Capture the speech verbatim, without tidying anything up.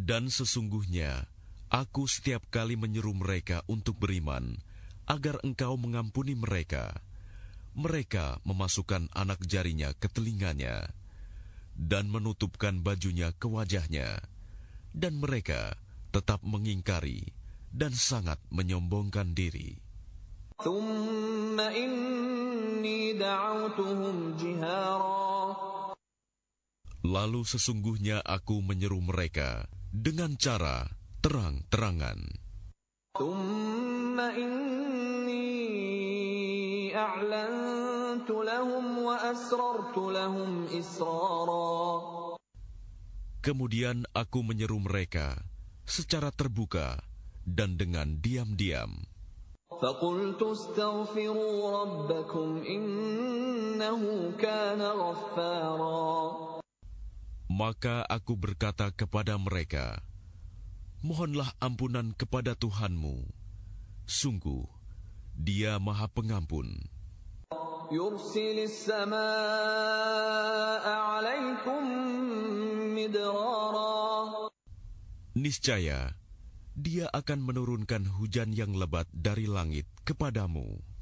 Dan sesungguhnya, aku setiap kali menyeru mereka untuk beriman, agar engkau mengampuni mereka. Mereka memasukkan anak jarinya ke telinganya, dan menutupkan bajunya ke wajahnya, dan mereka tetap mengingkari dan sangat menyombongkan diri. Lalu sesungguhnya aku menyeru mereka dengan cara terang-terangan. Kemudian aku menyeru mereka secara terbuka dan dengan diam-diam. Maka aku berkata kepada mereka, mohonlah ampunan kepada Tuhanmu. Sungguh, Dia Maha Pengampun. Niscaya, Dia akan menurunkan hujan yang lebat dari langit kepadamu.